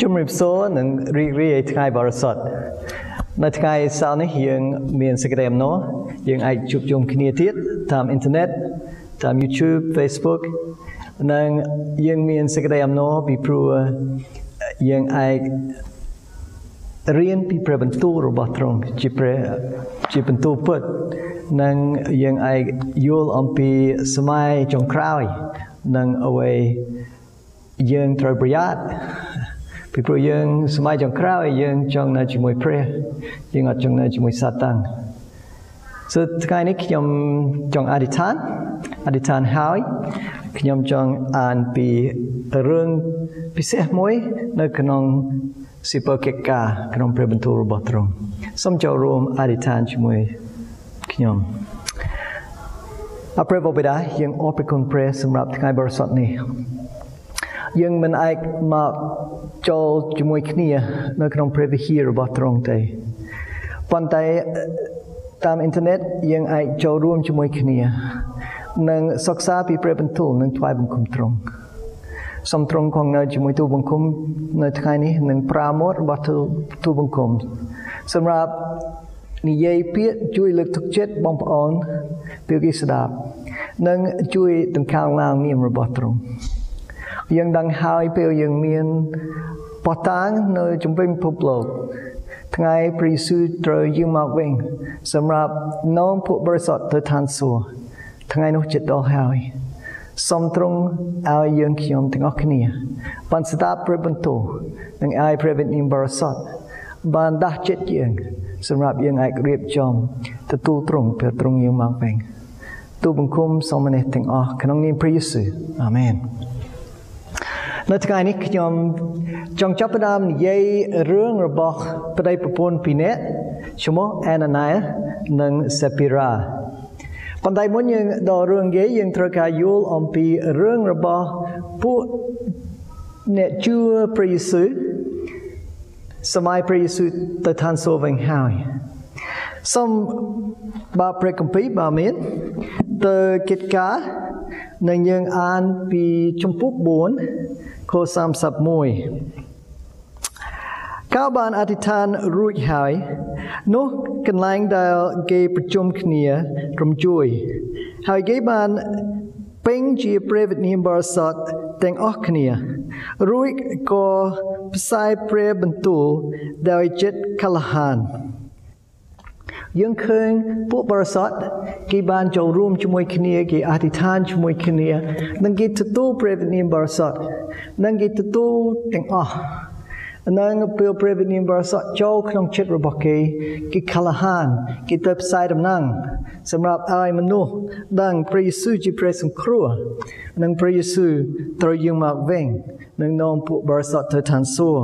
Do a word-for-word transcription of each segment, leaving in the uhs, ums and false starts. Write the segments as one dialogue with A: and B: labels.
A: ជំរាបសួរនិងរីករាយថ្ងៃបរិសុទ្ធនៅថ្ងៃសៅរ៍នេះយើងមានសេចក្តីអំណរយើងអាចជួបជុំគ្នាទៀតតាមអ៊ីនធឺណិតតាម YouTube Facebook និងយើងមានសេចក្តីអំណរពីព្រោះយើងអាចរៀនពីព្រះបន្ទូលរបស់ទ្រង់ជាព្រះជាបន្ទូលពិតនិងយើងអាចយល់អំពីសម័យចុងក្រោយនិងអ្វីយើងត្រូវប្រយ័ត្នពីព្រោះយើងសម័យចុងក្រោយយើងចង់នៅជាមួយព្រះយើងអត់ចង់នៅជាមួយសាតាំងសូថ្ងៃនេះខ្ញុំចង់អធិដ្ឋានអធិដ្ឋានហើយខ្ញុំចង់អានពីរឿងពិសេសមួយនៅក្នុងសិភៅកិច្ចការក្នុងព្រះបន្ទូលរបស់ទ្រង់សូមចូលរួមអធិដ្ឋានជាមួយខ្ញុំអព្រះបិតាយើងអរព្រគុណព្រះសម្រាប់ថ្ងៃបរិសុទ្ធនេះយើងមិនអាចមកចូលជាមួយគ្នានៅក្នុងព្រះវិហាររបស់ទ្រង់ទេប៉ុន្តែតាមអ៊ីនធឺណិតយើងអាចចូលរួមជាមួយគ្នានិងសិក្សាពីព្រះបន្ទូលនិងថ្វាយបង្គំទ្រង់សូមទ្រង់គង់នៅជាមួយទូលបង្គំនៅថ្ងៃនេះនិងប្រាម៉ូតរបស់ទូលបង្គំសម្រាប់និយាយពាក្យជួយលើកទឹកចិត្តបងប្អូនពីគេស្ដាប់និងជួយដង្កើងឡើងនាមរបស់ទ្រង់យើងដឹងហើយពេលយើងមានបទតាំងនៅជំវិញពិភពលោកថ្ងៃព្រះយេស៊ូវត្រូវយាងមកវិញសម្រាប់នាំពួកបរិសុទ្ធទៅឋានសួគ៌ថ្ងៃនោះជិតដល់ហើយសូមទ្រង់ឲ្យយើងខ្ញុំទាំងអស់គ្នាបានស្ដាប់ព្រះបន្ទូលនិងឲ្យព្រះវិញ្ញាណបរិសុទ្ធបានដាស់ចិត្តយើងសម្រាប់យើងអាចរៀបចំទទួលទ្រង់ពេលទ្រង់យាងមកវិញទូលបង្គំសូមនេះទាំងអស់ក្នុងនាមព្រះយេស៊ូវអាមែននៅថ្ងៃនេះខ្ញុំចង់ចាប់ផ្ដើមនិយាយរឿងរបស់ប្តីប្រពន្ធពីរនាក់ឈ្មោះ Ananias និង Sapphira ប៉ុន្តែមុនយើងដល់រឿងនិយាយយើងត្រូវការយល់អំពីរឿងរបស់ពួកអ្នកជឿព្រះយេស៊ូវសម័យព្រះយេស៊ូវទៅឋានសួគ៌វិញហើយសូមបើព្រះគម្ពីរបើមានទៅកិច្ចការនឹងយើងអានពីជំពូកបួនខសាមសិបមួយកាលបានអធិដ្ឋានរួចហើយនោះកន្លែងដែលគេប្រជុំគ្នារំជួយហើយគេបានពេញជាព្រះវិញ្ញាណបរិសុទ្ធទាំងអស់គ្នារួចក៏ផ្សាយព្រះបន្ទូលដោយចិត្តក្លាហានយើងឃើញពួកបរិសុទ្ធគេបានចូលរួមជាមួយគ្នាគេអធិដ្ឋានជាមួយគ្នានិងគេទទួលព្រះវិញ្ញាណបរិសុទ្ធនិងគេទទួលទាំងអស់និងពេលព្រះវិញ្ញាណបរិសុទ្ធចូលក្នុងចិត្តរបស់គេគេក្លាហានគេទៅផ្សាយដំណឹងសម្រាប់ឲ្យមនុស្សដឹងព្រះយេស៊ូវជាព្រះសង្គ្រោះនិងព្រះយេស៊ូវត្រូវយាងមកវិញនិងនាំពួកបរិសុទ្ធទៅឋានសួគ៌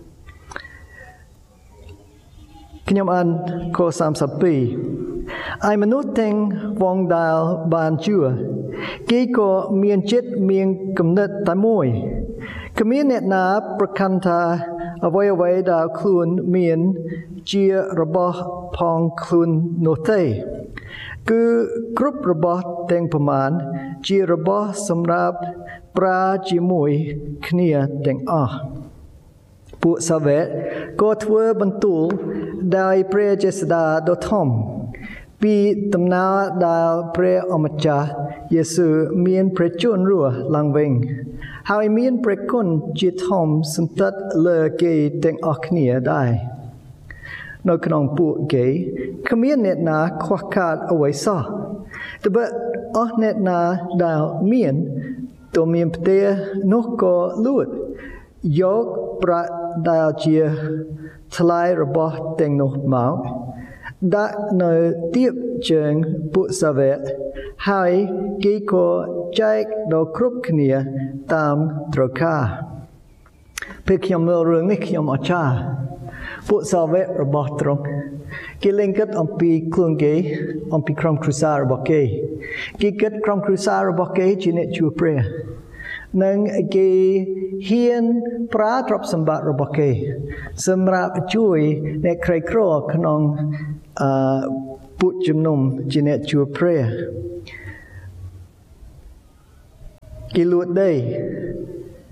A: ខ្ញុំអានខសាមសិបពីរឯមនុស្សទាំងវងដែលបានជឿគេក៏មានចិត្តមានគំនិតតែមួយគ្មានអ្នកណាប្រកាន់ថាអ្វីអ្វីដែលខ្លួនមានជារបស់ផងខ្លួននោះទេគឺគ្រប់របស់ទាំងប្រមាណជារបស់សម្រាប់ប្រើជាមួយគ្នាទាំងអស់ពួកសាវកក៏ធ្វើបន្ទូលដោយព្រះចេស្តាដ៏ធំពីដំណើរដែលព្រះអម្ចាស់យេស៊ូវមានព្រះជន្មរស់ឡើងវិញហើយមានព្រះគុណជាធំសន្តិដ្ឋលើគេទាំងអស់គ្នាដែរនៅក្នុងពួកគេគ្មានអ្នកណាខ្វះខាតអ្វីសោះត្បិតអស់អ្នកណាដែលមានទៅមានផ្ទះនោះក៏លួចយកប្រាក់ដែលជាថ្លៃរបស់ទាំងនោះមកដាក់នៅទៀបជើងពួកសាវកហើយគេក៏ចែកដល់គ្រប់គ្នាតាមត្រូវការពេលខ្ញុំមើលរឿងនេះខ្ញុំអស្ចារ្យពួកសាវករបស់ទ្រង់គេលែងគិតអំពីខ្លួនគេអំពីក្រុមគ្រួសាររបស់គេគេគិតក្រុមគ្រួសាររបស់គេជាអ្នកជឿព្រះនិងគេហ៊ានប្រើទ្រព្យសម្បត្តិរបស់គេសម្រាប់ជួយអ្នកក្រីក្រក្នុងអឺពួកជំនុំជាអ្នកជឿព្រះគេលួចដី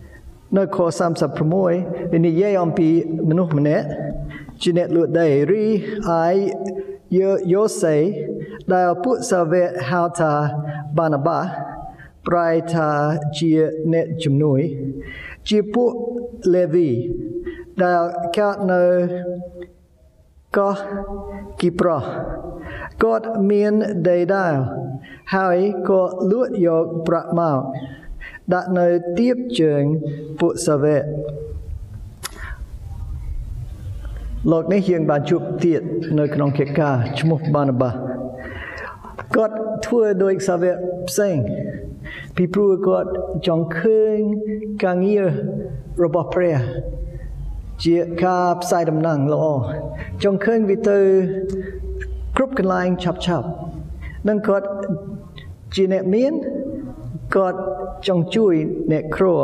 A: នៅខសាមសិបប្រាំមួយវានិយាយអំពីមនុស្សម្នាក់ជាអ្នកលួចដីរីអាយយោសេដែលពួកសាវកហៅថាបាណាបាប្រែថាជាអ្នកជំនួយជាពួកលេវីដែលកើតនៅកោះគីប្រោះគាត់មានដីដែរហើយក៏លួចយកប្រាក់មកដាក់នៅទៀបជើងពួកសាវកលោកនេះយើងបានជួបទៀតនៅក្នុងកិច្ចការឈ្មោះបាណាបាគាត់ធ្វើដោយសាវកផ្សេងពីព្រោះគាត់ចង់ឃើញការងាររបស់ព្រះជាការផ្សាយដំណឹងល្អចង់ឃើញវាទៅគ្រប់កន្លែងឆាប់ឆាប់នឹងគាត់ជាអ្នកមានគាត់ចង់ជួយអ្នកគ្រួ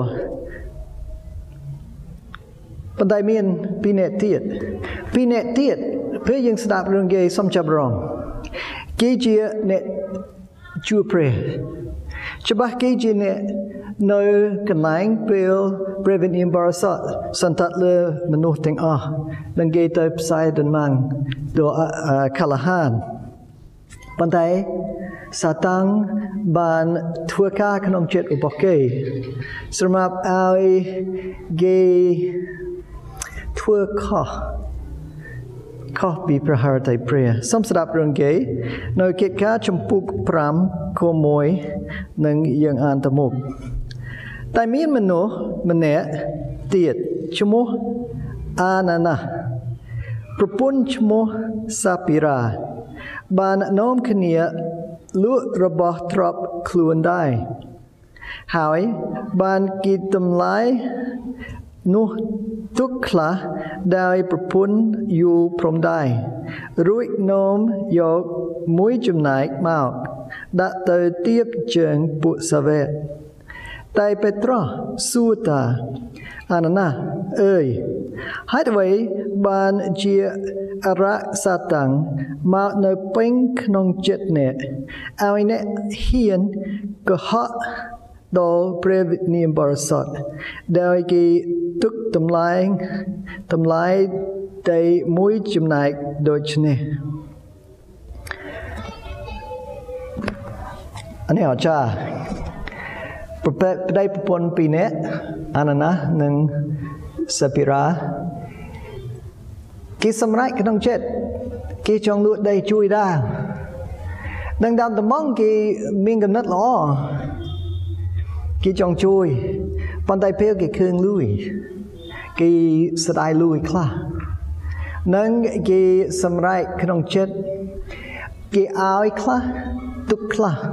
A: ប៉ុន្តែមានពីរអ្នកទៀតពីរអ្នកទៀតពេលយើងស្ដាប់រឿងគេសំចាប់រងគេជាអ្នកជួយព្រះច្បាស់គេជាអ្នកនៅកន្លែងពេលព្រះវិញ្ញាណបរិសុទ្ធសន្តត់លើមនុស្សទាំងអស់និងគេទៅផ្សាយដំណឹងដល់កាឡាហានប៉ុន្តែសាតាំងបានធ្វើការក្នុងចិត្តរបស់គេសម្រាប់ឲ្យគេធ្វើខុសខុសពីព្រះハរតីព្រះសូមស្ដាប់រឿងគេនៅកិច្ចការចំពុកប្រាំខមួយនឹងយើងអានទៅមុខតែមានមនុស្សម្នាក់ទៀតឈ្មោះអាណាណាប្រពន្ធឈ្មោះសាពីរ៉ាបាននាំគ្នាលក់របស់ទ្រព្យខ្លួនដែរហើយបានគិតតម្លៃនោះទុកខ្លះដោយប្រពន្ធយូរព្រមដែររួចនាំយកមួយចំណែកមកដាក់ទៅទៀបជើងពួកសាវកតែពេត្រុសសួរថាអាណាណាអើយហេតុអ្វីបានជាអរៈសាតាំងមកនៅពេញក្នុងចិត្តអ្នកឲ្យអ្នកហ៊ានកុហកដល់ព្រះវិញ្ញាណបរិសុទ្ធដែលគេទុកតម្លៃតម្លៃតែមួយចំណែកដូចនេះអានេះអាចារ្យប្រពន្ធប្តីប្រពន្ធពីរនាក់អាណាណានិងសាពីរ៉ាគេសម្រេចក្នុងចិត្តគេចង់លួចដីជួយដែរនឹងតាមតំងគេមានកំណត់ល្អគេចង់ជួយប៉ុន្តែពេលគេឃើញលួយគេស្ដាយលួយខ្លះនឹងគេសម្រេចក្នុងចិត្តគេឲ្យខ្លះទុកខ្លះ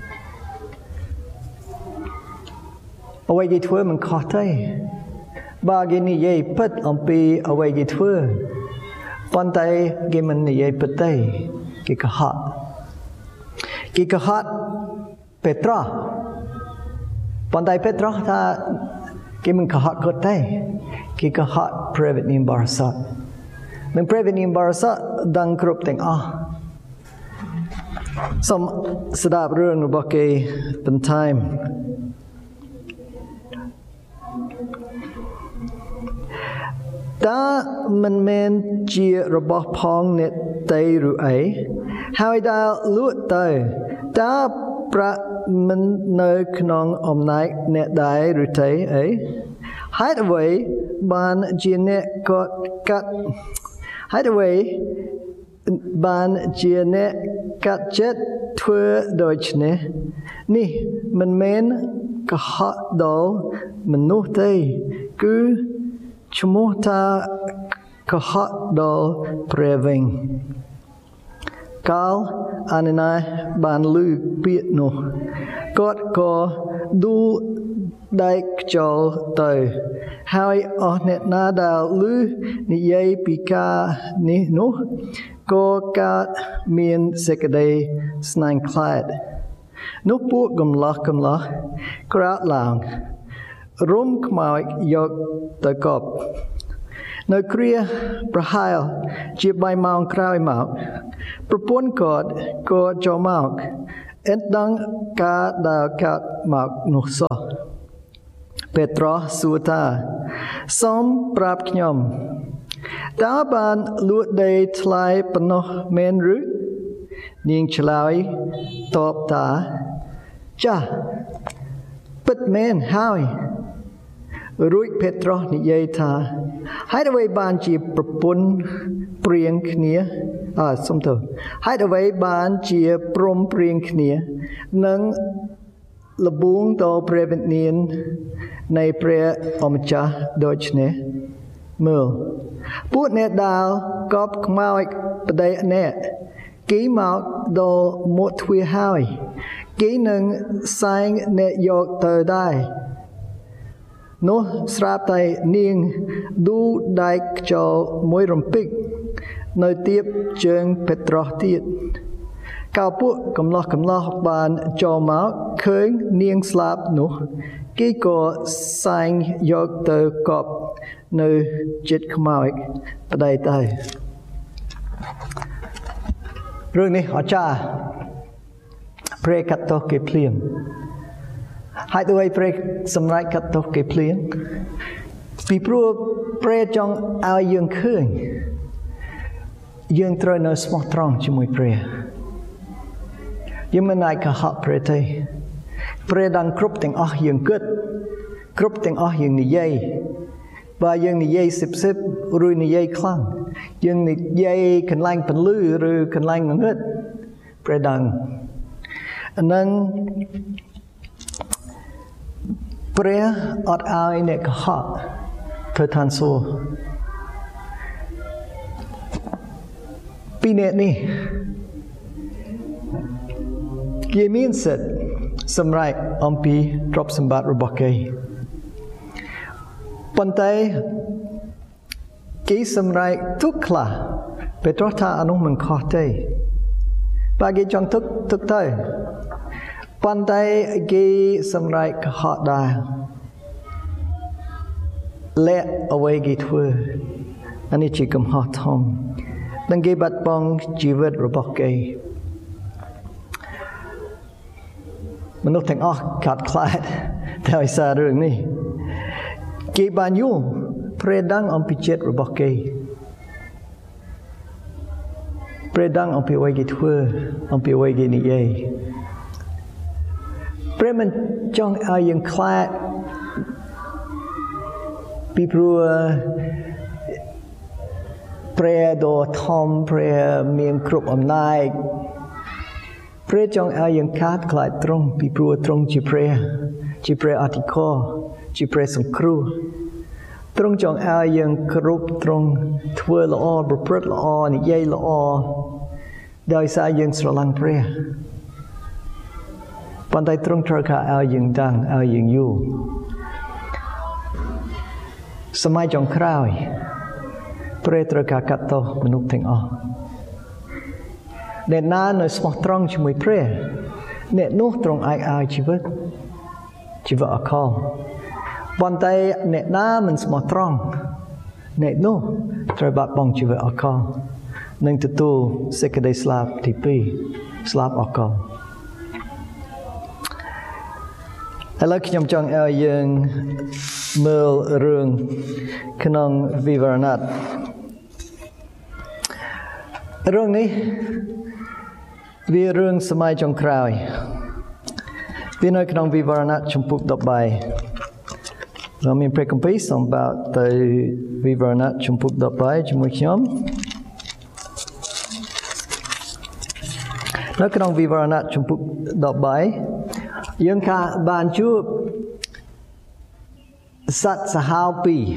A: អ្វីគេធ្វើមិនខុសទេបើគេនិយាយពិតអំពីអ្វីគេធ្វើប៉ុន្តែគេមិននិយាយពិតទេគេកុហកគេកុហកពេត្រុសប៉ុន្តែពេត្រុសថាគេមិនកុហកគាត់ទេគេកុហកព្រះវិញ្ញាណបរិសុទ្ធនឹងព្រះវិញ្ញាណបរិសុទ្ធដឹងគ្រប់ទាំងអស់សូមស្ដាប់រឿងរបស់គេបន្ថែមតើមិនមែនជារបស់ផងអ្នកទេឬអីហើយដែលលួចទៅតើប្រាក់មិននៅក្នុងអំណាចអ្នកដែរឬទេអីហេតុអ្វីបានជាអ្នកក៏កាត់ហេតុអ្វីបានជាអ្នកកាត់ចិត្តធ្វើដូចនេះនេះមិនមែនកុហកដល់មនុស្សទេគឺឈ្មោះថាកុហកដល់ព្រះវិញកាលអាណាណាបានឮពាក្យនោះគាត់ក៏ដួលដែកខ្យល់ទៅហើយអស់អ្នកណាដែលឮនិយាយពីការនេះនោះក៏កើតមានសេចក្តីស្នាញ់ខ្លាចនោះពួកកំឡោះកំឡោះក្រោកឡើងរុំខ្មោចយកទៅកប់នៅគ្រាប្រហែលជាបីម៉ោងក្រោយមកប្រពន្ធគាត់ក៏ចូលមកឥតដឹងការដែលកើតមកនោះសោះ Petroh សួរថាសូមប្រាប់ខ្ញុំតើបានលួចដីថ្លៃប៉ុណ្ណោះមែនឬនាងឆ្លើយតបថាចាស់ពិតមែនហើយរួចពេត្រុសនិយាយថាហេតុអ្វីបានជាប្រពន្ធព្រៀងគ្នាអើសុំទោសហេតុអ្វីបានជាព្រមព្រៀងគ្នានឹងលបួងតព្រះវិញ្ញាណនៃព្រះអម្ចាស់ដូច្នេះមើលពួកអ្នកដាល់កប់ខ្មោចប្តីអ្នកគេមកដល់មុខទ្វារហើយគេនឹងសែងអ្នកយកទៅដែរនោះស្រាប់តែនាងឌូដែកខ្យល់មួយរំពេចនៅទៀបជើងពេត្រុសទៀតកៅពួកកំឡោះកំឡោះបានចូលមកឃើញនាងស្លាប់នោះគេក៏សែងយកទៅកប់នៅចិត្តខ្មោចប្តីទៅរឿងនេះអាចារ្យព្រះកាត់ទោសគេភ្លាមហើយដោយព្រះសម្រេចកាត់ទោសគេភ្លាមពីព្រោះព្រះចង់ឲ្យយើងឃើញយើងត្រូវនៅស្មោះត្រង់ជាមួយព្រះយើងមិនអាចកុហកព្រះទេព្រះដឹងគ្រប់ទាំងអស់យើងគិតគ្រប់ទាំងអស់យើងនិយាយបើយើងនិយាយសិបសិបឬនិយាយខ្លាំងយើងនិយាយកន្លែងពលឺឬកន្លែងងងឹតព្រះដឹងអានឹងព្រះអត់ឲ្យអ្នកកុហកធ្វើឋានសួគ៌ពីអ្នកនេះគេមានសិទ្ធិសម្រេចអំពីទ្រព្យសម្បត្តិរបស់គេប៉ុន្តែគេសម្រេចទុកខ្លះពេត្រុសថាអានោះមិនខុសទេបើគេចង់ទុកទុកទៅប៉ុន្តែគេសម្រេចកុហកដែរលាក់អ្វីគេធ្វើអានេះជាកំហុសធំនិងគេបាត់បង់ជីវិតរបស់គេមនុស្សទាំងអស់ខាត់ខ្លាចដោយសាររឿងនេះគេបានយល់ព្រះដឹងអំពីចិត្តរបស់គេព្រះដឹងអំពីអ្វីគេធ្វើអំពីអ្វីគេនិយាយព្រះមិនចង់ឲ្យយើងខ្លាចពីព្រោះព្រះដ៏ធំព្រះមានគ្រប់អំណាចព្រះចង់ឲ្យយើងខាតខ្លាចទ្រង់ពីព្រោះទ្រង់ជាព្រះជាព្រះអធិការជាព្រះសង្គ្រោះទ្រង់ចង់ឲ្យយើងគ្រប់ទ្រង់ធ្វើល្អប្រព្រឹត្តល្អនិយាយល្អដោយសារយើងស្រឡាញ់ព្រះប៉ុន្តែទ្រង់ត្រូវការឲ្យយើងដឹងឲ្យយើងយល់សម័យចុងក្រោយព្រះត្រូវការកាត់ទោសមនុស្សទាំងអស់អ្នកណានៅស្មោះត្រង់ជាមួយព្រះអ្នកនោះទ្រង់អាចឲ្យជីវិតជីវិតអកលប៉ុន្តែអ្នកណាមិនស្មោះត្រង់អ្នកនោះត្រូវបាត់បង់ជីវិតអកលនិងទទួលសេចក្តីស្លាប់ទីពីរស្លាប់អកលឥឡូវខ្ញុំចង់ឲ្យយើងមើលរឿងក្នុងវិវរណៈរឿងនេះវារឿងសម័យចុងក្រោយវានៅក្នុងវិវរណៈជំពូកដប់បីเราមានព្រះគម្ពីរសូមបើកទៅវិវរណៈជំពូកដប់បីជាមួយខ្ញុំនៅក្នុងវិវរណៈជំពូកដប់បីយើងបានជួបសត្វសាហាវពីរ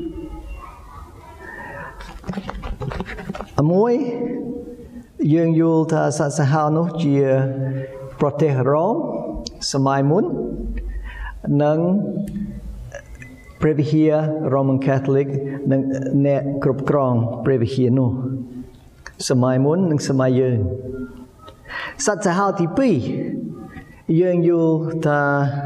A: មួយយើងយល់ថាសត្វសាហាវនោះជាប្រទេសរ៉ូមសម័យមុននិងព្រះវិហារ Roman Catholic និងអ្នកគ្រប់គ្រងព្រះវិហារនោះសម័យមុននិងសម័យយើងសត្វសាហាវទីពីរយើងយល់ថា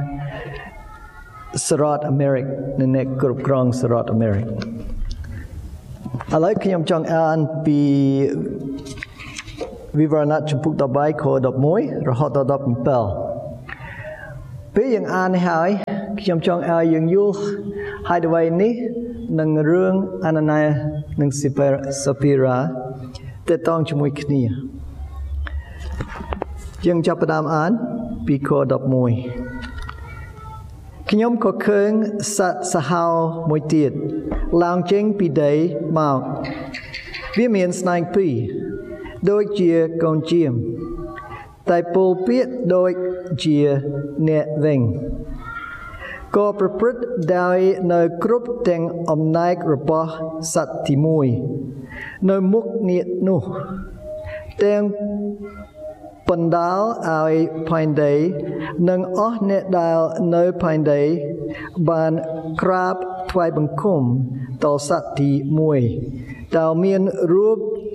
A: សហរដ្ឋអាមេរិកនិងអ្នកគ្រប់គ្រងសហរដ្ឋអាមេរិកឥឡូវខ្ញុំចង់អានពីវិវរណៈជំពូកដប់បីខដប់មួយរហូតដល់ដប់ប្រាំពេលពេលយើងអាននេះហើយខ្ញុំចង់ឲ្យយើងយល់ហើយអ្វីនេះនឹងរឿងអាណានីនិងសាភីរ៉ាតើតងជាមួយគ្នាយើងចាប់ផ្ដើមអានពីខដប់មួយខ្ញុំក៏ឃើញសត្វសាហាវមួយទៀតឡើងចេញពីដីមកវាមានស្នែងពីរដូចជាកូនជៀមតែពោលពាក្យដូចជាអ្នកវិញក៏ប្រព្រឹត្តដោយនៅគ្រប់ទាំងអំណាចរបស់សត្វទីមួយនៅមុខអ្នកនោះទាំងបណ្ដាលឲ្យផែនដីនិងអស់អ្នកដែលនៅផែនដីបានក្រាបថ្វាយបង្គំដល់សត្វទីមួយដែលមានរូប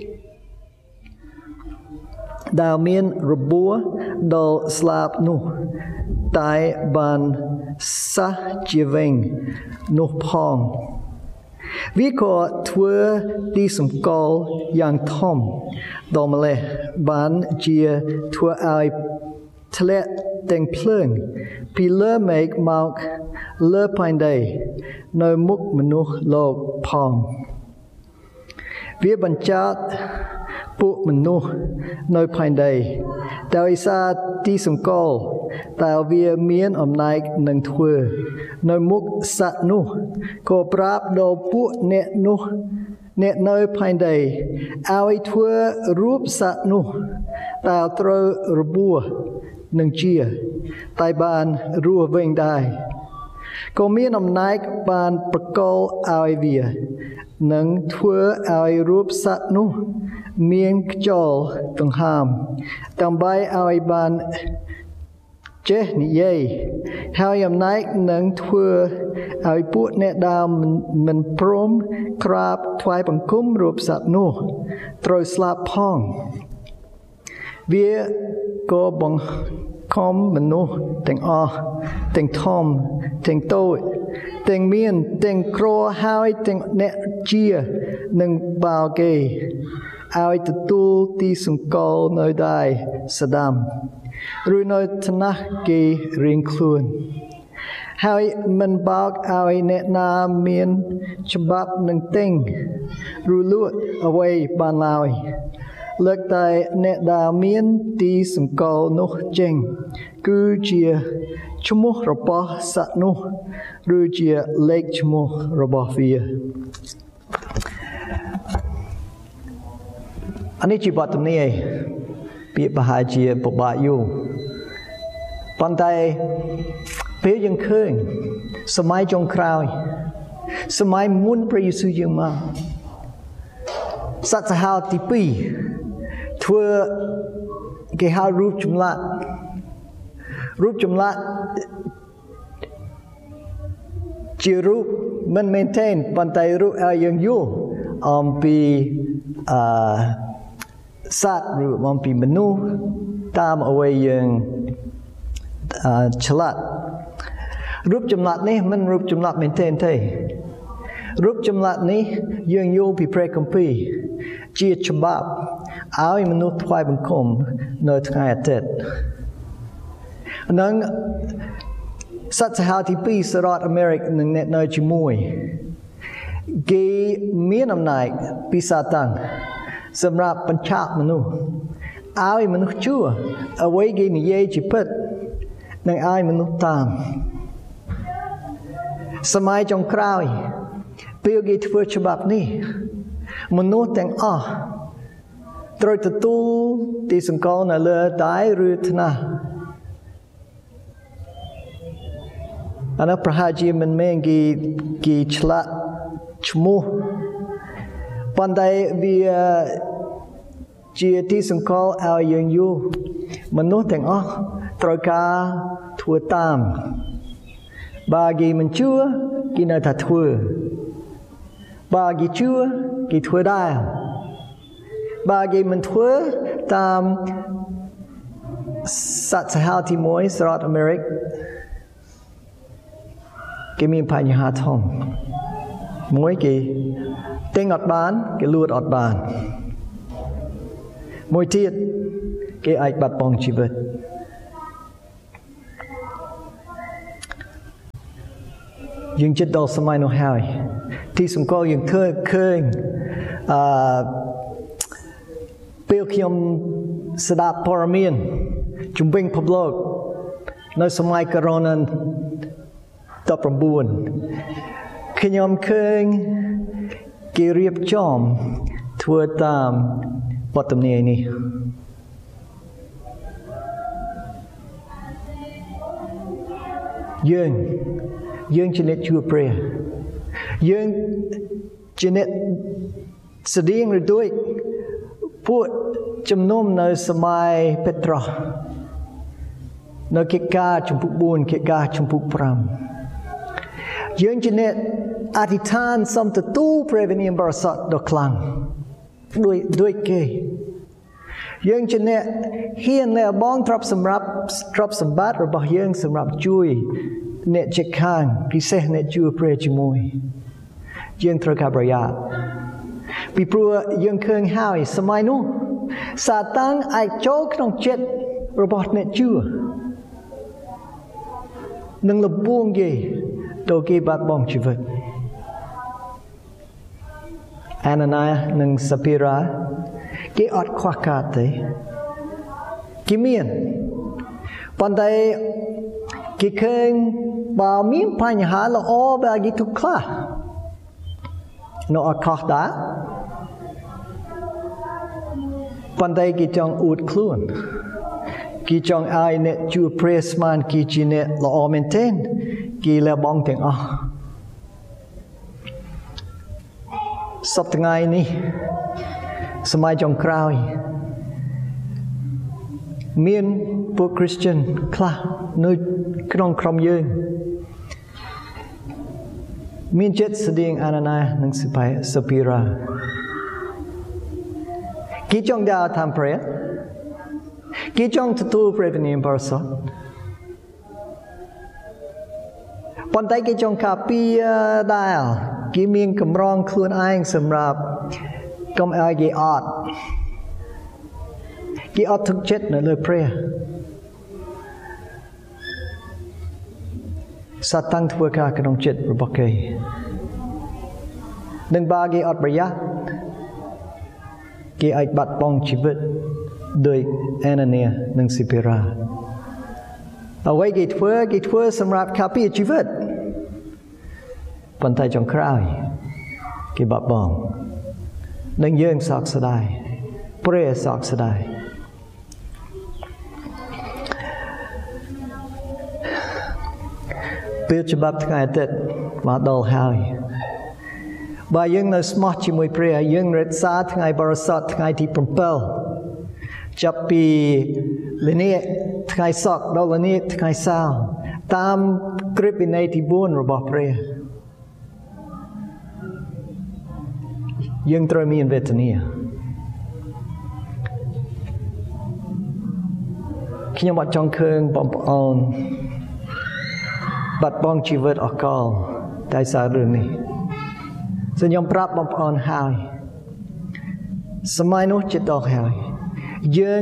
A: ដែលមានរបួសដល់ស្លាបនោះតែបានសះជាវិញនោះផងវាក៏ធ្វើទីសម្គាល់យ៉ាងធំដល់ម្លេះបានជាធ្វើឲ្យធ្លាក់ទាំងភ្លើងពីលើមេឃមកលើផែនដីនៅមុខមនុស្សលោកផងវាបញ្ចាត់ពួកមនុស្សនៅផែនដីដោយសារទីសម្គាល់តែវាមានអំណាចនឹងធ្វើនៅមុខសត្វនោះក៏ប្រាប់ដល់ពួកអ្នកនោះអ្នកនៅផែនដីឲ្យធ្វើរូបសត្វនោះដែលត្រូវរបួសនឹងជាតែបានរស់វិញដែរក៏មានអំណាចបានប្រកល់ឲ្យវានឹងធ្វើឲ្យរូបសត្វនោះមានខ្យល់ដង្ហើមដើម្បីឲ្យបានចេះនិយាយហើយអំណាចនឹងធ្វើឲ្យពួកអ្នកដែលមិនព្រមក្រាបថ្វាយបង្គំរូបសត្វនោះត្រូវស្លាប់ផងវាក៏បង្ខំមនុស្សទាំងអស់ទាំងធំទាំងតូចទាំងមានទាំងក្រហើយទាំងអ្នកជានឹងបាល់គេឲ្យទទួលទីសង្កលនៅដែរស្ដាំឬនៅថ្នាក់គេរៀងខ្លួនហើយមិនបោកឲ្យអ្នកណាមានច្បាប់នឹងទិញឬលក់អ្វីបានឡើយលើកតែអ្នកដែលមានទីសង្កលនោះចេញគឺជាឈ្មោះរបស់សត្វនោះឬជាលេខឈ្មោះរបស់វាអានេះជាបទទំនាយពាក្យប្រហែលជាពិបាកយល់ប៉ុន្តែពេលយើងឃើញសម័យចុងក្រោយសម័យមុនព្រះយេស៊ូវយើងមកសត្វសាហាវទីពីរធ្វើគេហៅរូបចម្លាក់រូបចម្លាក់ជារូបមិនមែនទេប៉ុន្តែរូបឲ្យយើងយល់អំពីអឺសត្វឬអំពីមនុស្សតាមអ្វីយើងអឺឆ្លាតរូបចម្លាក់នេះមិនរូបចម្លាក់មែនទេទេរូបចម្លាក់នេះយើងយល់ពីព្រះគម្ពីរជាច្បាប់ឲ្យមនុស្សថ្វាយបង្គំនៅថ្ងៃអាទិត្យនឹងសត្វសាហាវទីពីរសហរដ្ឋអាមេរិកនឹងអ្នកនៅជាមួយគេមានអំណាចពីសាតាំងសម្រាប់បញ្ឆាប់មនុស្សឲ្យមនុស្សជឿអ្វីគេនិយាយជាពិតនឹងឲ្យមនុស្សតាមសម័យចុងក្រោយពេលគេធ្វើច្បាប់នេះមនុស្សទាំងអស់ត្រូវទទួលទីសង្កលនៅលើដៃឬថ្នាក់អានោះប្រហែលជាមិនមែនគេគេឆ្លាក់ឈ្មោះប៉ុន្តែវាជាទីសង្កលឲ្យយើងយល់មនុស្សទាំងអស់ត្រូវការធ្វើតាមបើគេមិនជឿគេនៅតែធ្វើបើគេជឿគេធ្វើដែរបើគេមិនធ្វើតាមសត្វសាហាវទីមួយសហរដ្ឋអាមេរិកគេមានបញ្ហាធំមួយគេទិញអត់បានគេលួចអត់បានមួយទៀតគេអាចបាត់បង់ជីវិតយើងចិត្តដល់សម័យនោះហើយទីសម្គាល់យើងឃើញឃើញអឺពេលខ្ញុំស្ដាប់ព័ត៌មានជំវិញពិភពលោកនៅសម័យកូវីដ ដប់ប្រាំបួន ខ្ញុំឃើញគេរៀបចំធ្វើតាមបទទំនាយនេះយើងយើងជាអ្នកជួបព្រះយើងជាអ្នកស្តៀងឬដូចពួកជំនុំនៅសម័យពេត្រុសនៅកិច្ចការជំពូកបួនកិច្ចការជំពូកប្រាំយើងជាអ្នកអធិដ្ឋានសូមទទួលព្រះវិញ្ញាណបរិសុទ្ធដ៏ខ្លាំងដោយដោយគេយើងជាអ្នកហ៊ានលះបង់ទ្រព្យសម្រាប់ទ្រព្យសម្បត្តិរបស់យើងសម្រាប់ជួយអ្នកជិតខាងពិសេសអ្នកជួបព្រះជាមួយយើងត្រូវការប្រយ័ត្នពីព្រោះយើងឃើញហើយសម័យនោះសាតាំងអាចចូលក្នុងចិត្តរបស់អ្នកជឿនឹងលំពួងគេដល់គេបាត់បង់ជីវិតអាណានីនិងសាពីរ៉ាគេអត់ខ្វះខាតទេគេមានប៉ុន្តែគេឃើញបើមានបញ្ហាល្អបើគេទុកខ្លះនៅអត់ខុសដែរប៉ុន្តែគេចង់អួតខ្លួនគេចង់ឲ្យអ្នកជួបព្រះស្មានគេជាអ្នកល្អមែនទែនគេលះបង់ទាំងអស់សប្តាហ៍ថ្ងៃនេះសម័យចុងក្រោយមានពួកគ្រីស្ទានខ្លះនៅក្នុងក្រុមយើងមានចិត្តស្តៀងអាណានីនិងសាពីរ៉ាគេចង់ដើរតាមព្រះគេចង់ទទួលព្រះវិញ្ញាណបរិសុទ្ធប៉ុន្តែគេចង់ការពារដែរគេមានកម្រងខ្លួនឯងសម្រាប់កុំឲ្យគេអត់គេអត់ទុកចិត្តនៅលើព្រះសាតាំងធ្វើការក្នុងចិត្តរបស់គេនឹងបើគេអត់ប្រយ័ត្នគេអាចបាត់បង់ជីវិតដោយអាណានីនិងសាពីរ៉ាអ្វីគេធ្វើគេធ្វើសម្រាប់ការពារជីវិតប៉ុន្តែចុងក្រោយគេបាត់បង់នឹងយើងសោកស្ដាយព្រះសោកស្ដាយពេលច្បាប់ថ្ងៃអាទិត្យមកដល់ហើយបើយើងនៅស្មោះជាមួយព្រះយើងរក្សាថ្ងៃបរិសុទ្ធថ្ងៃទីប្រាំពីរចាប់ពីល្ងាចថ្ងៃសុក្រដល់ល្ងាចថ្ងៃសៅរ៍តាមក្រឹតវិន័យទីបួនរបស់ព្រះយើងត្រូវមានវេទនាខ្ញុំអត់ចង់ឃើញបងប្អូនបាត់បង់ជីវិតអកលតែសាររឿងនេះសូមខ្ញុំប្រាប់បងប្អូនហើយសម័យនោះចិត្តដល់ហើយយើង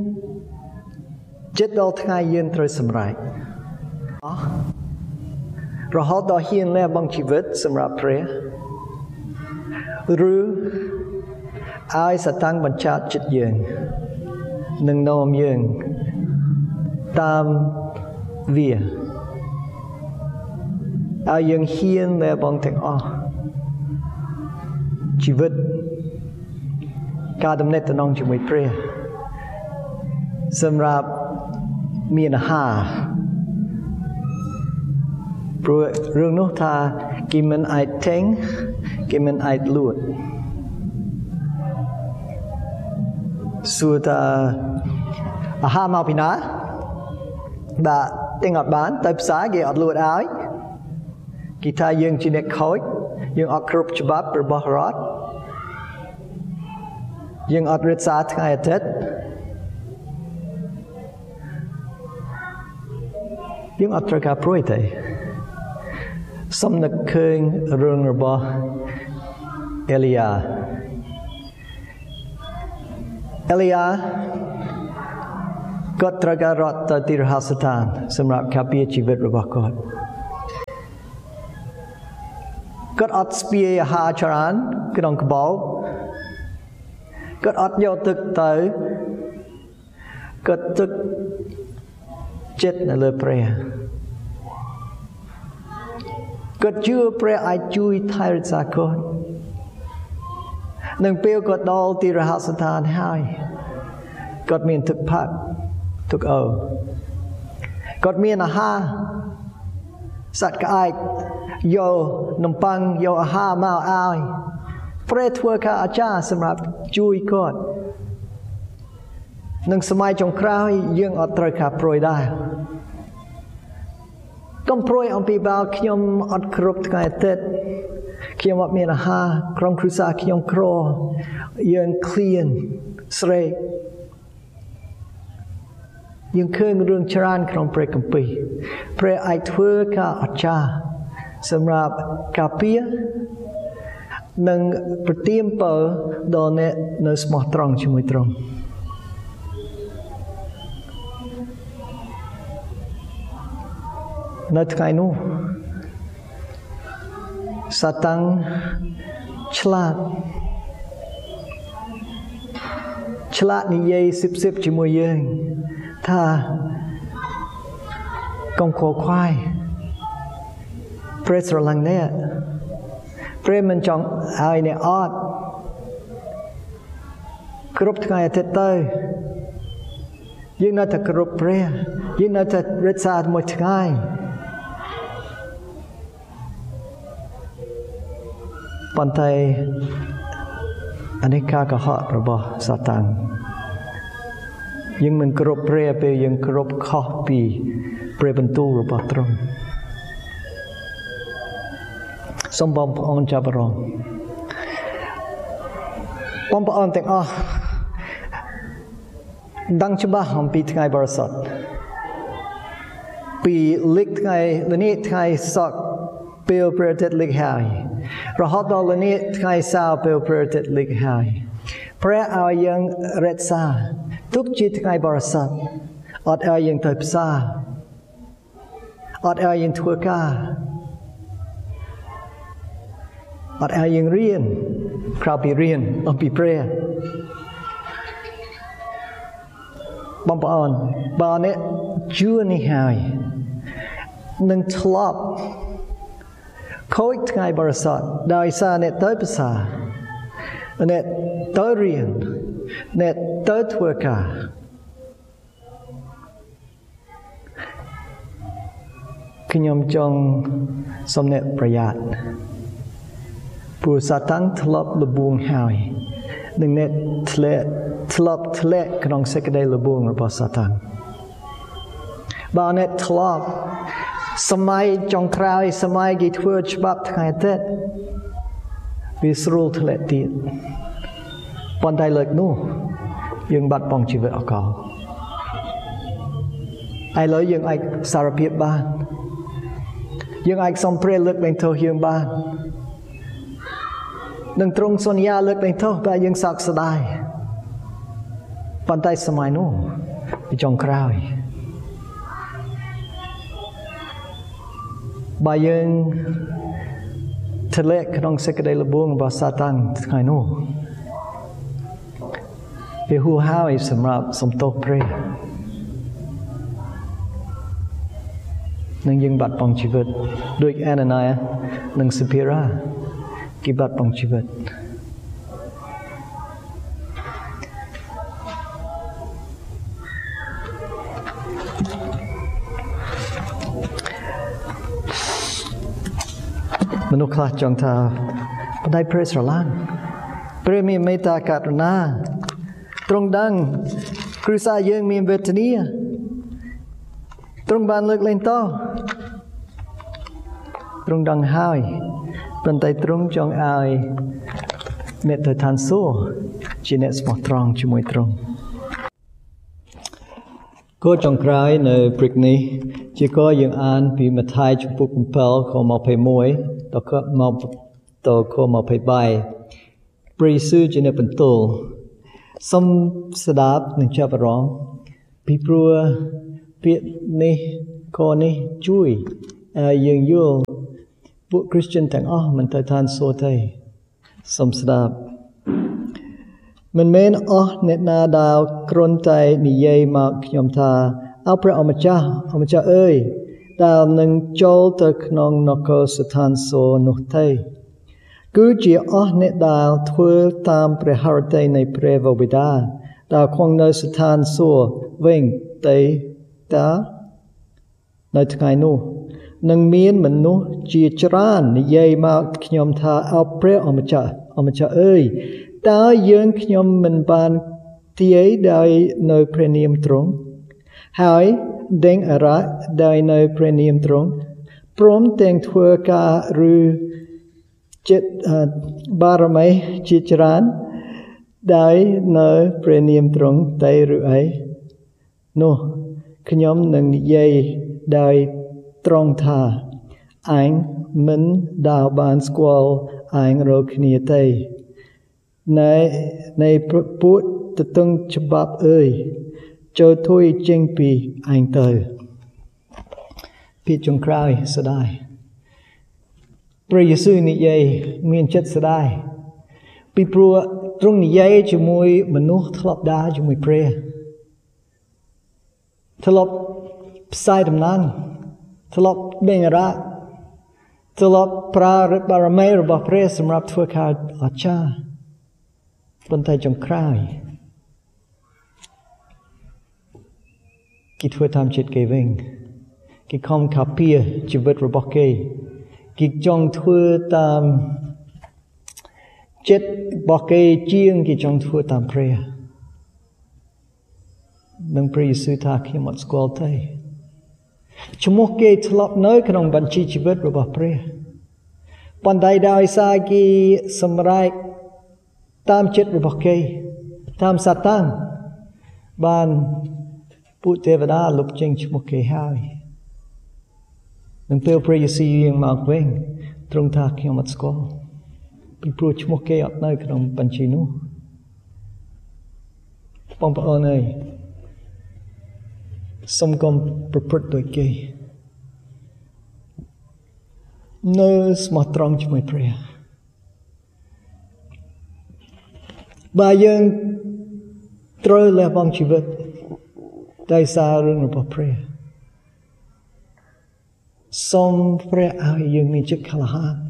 A: ចិត្តដល់ថ្ងៃយើងត្រូវសម្រេចរហូតដល់ហ៊ានលះបង់ជីវិតសម្រាប់ព្រះឬឲ្យសាតាំងបញ្ឆោតចិត្តយើងនឹងនាំយើងតាមវាឲ្យយើងហ៊ានលះបង់ទាំងអស់ជីវិតការដំណេកតំណងជាមួយព្រះសម្រាប់មានអាហារព្រោះរឿងនោះថាគេមិនអាចទិញគេមិនអាចលួចសួរថាអាហារមកពីណាបាទទិញអត់បានទៅផ្សារគេអត់លួចឲ្យគេថាយើងជាអ្នកខូចយើងអត់គ្រប់ច្បាប់របស់រដ្ឋយើងអត់រក្សាថ្ងៃអាទិត្យយើងអត់ត្រូវការព្រួយទេសំនឹកឃើញរឿងរបស់អេលីយ៉ាអេលីយ៉ាគាត់ត្រូវការរត់ទៅទីរហស្ថានសម្រាប់ការពារជីវិតរបស់គាត់គាត់អត់ស្ពាយអាហារច្រើនក្នុងកបោគាត់អត់យកទឹកទៅគាត់ទឹកចិត្តនៅលើព្រះគាត់ជឿព្រះអាចជួយថែរក្សាគាត់នឹងពេលគាត់ដល់ទីរហស្ថានហើយគាត់មានទឹកផឹកទឹកអូគាត់មានអាហារសត្វក្អែកយកនំប៉័ងយកអាហារមកឲ្យព្រះធ្វើការអាចារ្យសម្រាប់ជួយគាត់នឹងសម័យចុងក្រោយយើងអត់ត្រូវការព្រួយដែរកុំព្រួយអំពីបើខ្ញុំអត់គ្រប់ថ្ងៃអាទិត្យខ្ញុំអត់មានអាហារក្រុមគ្រួសារខ្ញុំក្រយើងឃ្លានស្រេកយើងឃើញរឿងច្រើនក្នុងព្រះគម្ពីរព្រះអាចធ្វើការអស្ចារ្យសម្រាប់ការពារនិងប្រទានពរដល់អ្នកនៅស្មោះត្រង់ជាមួយទ្រង់នៅថ្ងៃនោះសាតាំងឆ្លាតឆ្លាតនិយាយសិបសិបជាមួយយើងថាកុំខកខ្វាយព្រះស្រឡាញ់អ្នកព្រះមិនចង់ឲ្យអ្នកអត់គ្រប់ថ្ងៃអាទិត្យទៅយើងនៅតែគោរពព្រះយើងនៅតែរក្សាមួយថ្ងៃប៉ុន្តែអានេះការកុហករបស់សាតាំងយើងមិនគោរពព្រះពេលយើងគោរពខុសពីព្រះបន្ទូលរបស់ទ្រង់សូមបងប្អូនចាប់អារម្មណ៍បងប្អូនទាំងអស់ដឹងច្បាស់អំពីថ្ងៃបរិសុទ្ធពីលេខថ្ងៃល្ងាចថ្ងៃសុក្រពេលព្រះអាទិត្យលេខហើយរហូតដល់ល្ងាចថ្ងៃសៅរ៍ពេលព្រះអាទិត្យលេខហើយព្រះឲ្យយើងរក្សាទុកជាថ្ងៃបរិសុទ្ធអត់ឲ្យយើងទៅផ្សារអត់ឲ្យយើងធ្វើការអត់ឲ្យយើងរៀនក្រៅពីរៀនអំពីព្រះបងប្អូនបើអ្នកជឿនេះហើយនឹងធ្លាប់ខូចថ្ងៃបរិសុទ្ធដោយសារអ្នកទៅផ្សារអ្នកទៅរៀនអ្នកទៅធ្វើការខ្ញុំចង់សូមអ្នកប្រយ័ត្នព្រោះសាតាំងធ្លាប់លបួងហើយនឹងអ្នកធ្លាក់ធ្លាប់ធ្លាក់ក្នុងសេចក្តីលបួងរបស់សាតាំងបើអ្នកធ្លាប់សម័យចុងក្រោយសម័យគេធ្វើច្បាប់ថ្ងៃអាទិត្យវាស្រួលធ្លាក់ទៀតប៉ុន្តែលើកនោះយើងបាត់បង់ជីវិតអកលឥឡូវយើងអាចសារភាពបានយើងអាចសុំព្រះលើកលែងទោសយើងបាននឹងទ្រង់សន្យាលើកលែងទោសតែយើងសោកស្ដាយប៉ុន្តែសម័យនោះវាចុងក្រោយបើយើងធ្លាក់ក្នុងសេចក្តីល្បួងរបស់សាតាំងថ្ងៃនោះវាហួសហើយសម្រាប់សំទោសព្រះនឹងយើងបាត់បង់ជីវិតដូចអាណានីនិងសេភីរ៉ាគេបាត់បង់ជីវិតមនុស្សខ្លះចង់ថាបណ្ដៃព្រះស្រឡាញ់ព្រះមានមេត្តាករុណាទ្រង់ដឹងគ្រួសារយើងមានវេទនាទ្រង់បានលើកលែងទោសទ្រង់ដឹងហើយប៉ុន្តែទ្រង់ចង់ឲ្យអ្នកទៅឋានសួគ៌ជាអ្នកស្មោះត្រង់ជាមួយទ្រង់គោលចុងក្រោយនៅព្រឹកនេះជាគោលយើងអានពីម៉ាថាយជំពូកbảyខម្ភៃមួយដល់ខមកដល់ខម្ភៃបីព្រះយេស៊ូវជាអ្នកបន្ទូលសូមស្ដាប់និងចាប់អារម្មណ៍ពីព្រោះពាក្យនេះខនេះជួយឲ្យយើងយល់ពួក Christian ទាំងអស់មិនទៅឋានសួគ៌ទេសូមស្ដាប់មិនមែនអស់អ្នកណាដែលគ្រាន់តែនិយាយមកខ្ញុំថាអោព្រះអម្ចាស់អម្ចាស់អើយដែលនឹងចូលទៅក្នុងនគរស្ថានសួគ៌នោះទេគឺជាអស់អ្នកដែលធ្វើតាមព្រះハរតីនៃព្រះវរបិតាដែលគង់នៅស្ថានសួគ៌វិញទេតានៅថ្ងៃនោះនឹងមានមនុស្សជាច្រើននិយាយមកខ្ញុំថាអោព្រះអម្ចាស់អម្ចាស់អើយតើយើងខ្ញុំមិនបានទាយដោយនៅព្រះនាមទ្រង់ហើយដេញអរៈដោយនៅព្រះនាមទ្រង់ព្រមទាំងធ្វើការឬចិត្តបារមីជាច្រើនដោយនៅព្រះនាមទ្រង់តែឬអីនោះខ្ញុំនឹងនិយាយដោយត្រង់ថាអញមិនដែលបានស្គាល់អញរកគ្នាទេនៃនៃពួកទទឹងច្បាប់អើយចូលទួយចេញពីអញទៅពីចុងក្រោយស្ដាយព្រះយេស៊ូវនិយាយមានចិត្តស្ដាយពីព្រោះទ្រង់និយាយជាមួយមនុស្សធ្លាប់ដើរជាមួយព្រះធ្លាប់ផ្សាយដំណឹងធ្លាប់ដេញអរៈធ្លាប់ប្រើឫទ្ធិបារមីរបស់ព្រះសម្រាប់ធ្វើការអស្ចារ្យប៉ុន្តែចុងក្រោយគេធ្វើតាមចិត្តគេវិញគេខំការពារជីវិតរបស់គេគេចង់ធ្វើតាមចិត្តរបស់គេជាងគេចង់ធ្វើតាមព្រះនឹងព្រះយេស៊ូវថាខ្ញុំអត់ស្គាល់ទេឈ្មោះគេធ្លាប់នៅក្នុងបញ្ជីជីវិតរបស់ព្រះប៉ុន្តែដោយសារគេសម្រេចតាមចិត្តរបស់គេតាមសាតាំងបានពួកទេវតាលុបចេញឈ្មោះគេហើយនឹងពេលព្រះយេស៊ូវយាងមកវិញទ្រង់ថាខ្ញុំអត់ស្គាល់ពីព្រោះឈ្មោះគេអត់នៅក្នុងបញ្ជីនោះបងប្អូនអើយសូមកុំប្រព្រឹត្តដូចគេនៅស្មោះត្រង់ជាមួយព្រះបើយើងត្រូវលះបង់ជីវិតដោយសាររឿងរបស់ព្រះសូមព្រះឲ្យយើងមានចិត្តក្លាហាន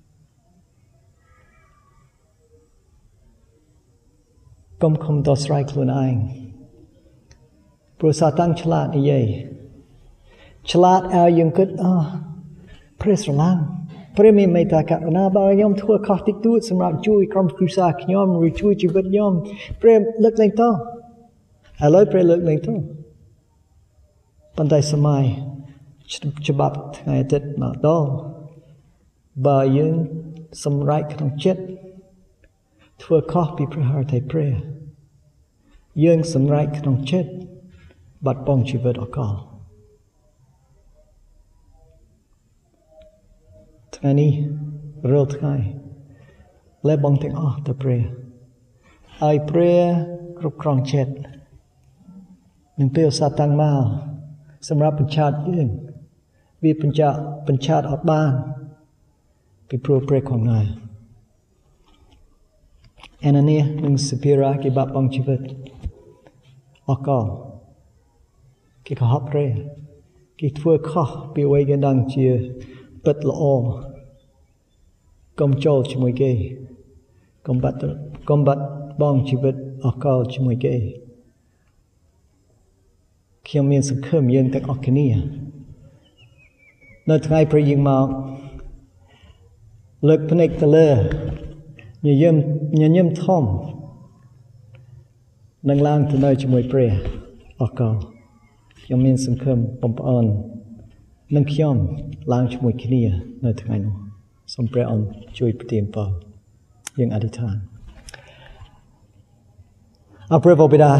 A: កុំខំដោះស្រាយខ្លួនឯងព្រោះសាតាំងឆ្លាតនិយាយឆ្លាតឲ្យយើងគិតអូព្រះស្រឡាញ់ព្រះមានមេត្តាករុណាបើខ្ញុំធ្វើខុសតិចតួចសម្រាប់ជួយក្រុមគ្រួសារខ្ញុំឬជួយជីវិតខ្ញុំព្រះលើកលែងតឥឡូវព្រះលើកលែងតប៉ុន្តែសម័យច្បាប់ថ្ងៃអាទិត្យមកដល់បើយើងសម្រេចក្នុងចិត្តធ្វើខុសពីព្រះハរតីព្រះយើងសម្រេចក្នុងចិត្តបាត់បង់ជីវិតអកលថ្ងៃនេះរាល់ថ្ងៃលះបង់ទាំងអស់ទៅព្រះឲ្យព្រះគ្រប់គ្រងចិត្តនឹងពេលសាតាំងមកសម្រាប់បញ្ឆោតយើងវាបញ្ឆោតបញ្ឆោតអត់បានពីព្រោះព្រះគង់នៅអាណានីនិងសាភីរ៉ាគេបាត់បង់ជីវិតអកលគេកុហកព្រះគេធ្វើខុសពីអ្វីគេដឹងជាពិតល្អកុំចូលជាមួយគេកុំបាត់កុំបាត់បង់ជីវិតអកលជាមួយគេខ្ញុំមានសង្ឃឹមយើងទាំងអស់គ្នានៅថ្ងៃព្រះយាងមកលើកភ្នែកទៅលើញញឹមញញឹមធំនឹងឡើងទៅនៅជាមួយព្រះអកលខ្ញុំមានសង្ឃឹមបងប្អូននិងខ្ញុំឡើងជាមួយគ្នានៅថ្ងៃនោះសូមព្រះអង្គជួយប្រទានពរយើងអធិដ្ឋានអរព្រះបិតា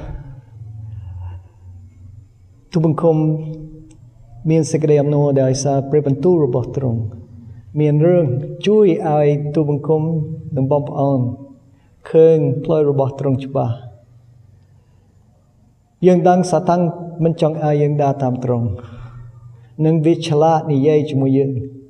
A: ទូលបង្គំមានសេចក្តីអំណរដោយសារព្រះបន្ទូលរបស់ទ្រង់មានរឿងជួយឲ្យទូលបង្គំនិងបងប្អូនឃើញផ្លូវរបស់ទ្រង់ច្បាស់យើងដឹងសាតាំងមិនចង់ឲ្យយើងដើរតាមទ្រង់នឹងវាឆ្លាតនិយាយជាមួយយើង